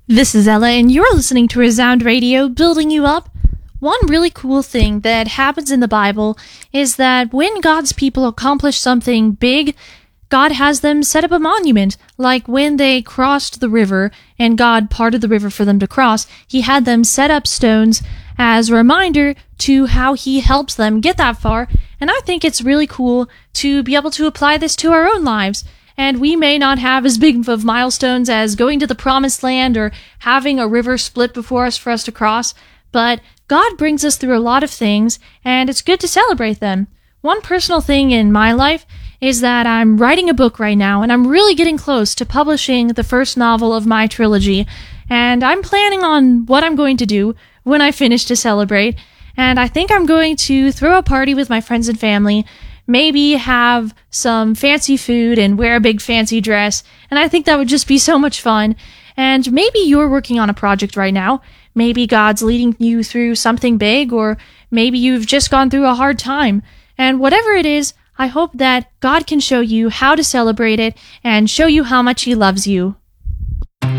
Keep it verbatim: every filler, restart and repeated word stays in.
This is Ella, and you're listening to Resound Radio, building you up. One really cool thing that happens in the Bible is that when God's people accomplish something big, God has them set up a monument. Like when they crossed the river and God parted the river for them to cross, he had them set up stones as a reminder to how he helps them get that far. And I think it's really cool to be able to apply this to our own lives. And we may not have as big of milestones as going to the promised land or having a river split before us for us to cross, but God brings us through a lot of things, and it's good to celebrate them. One personal thing in my life is that I'm writing a book right now, and I'm really getting close to publishing the first novel of my trilogy, and I'm planning on what I'm going to do when I finish to celebrate, and I think I'm going to throw a party with my friends and family, maybe have some fancy food and wear a big fancy dress, and I think that would just be so much fun. And maybe you're working on a project right now. Maybe God's leading you through something big, or maybe you've just gone through a hard time. And whatever it is, I hope that God can show you how to celebrate it and show you how much He loves you.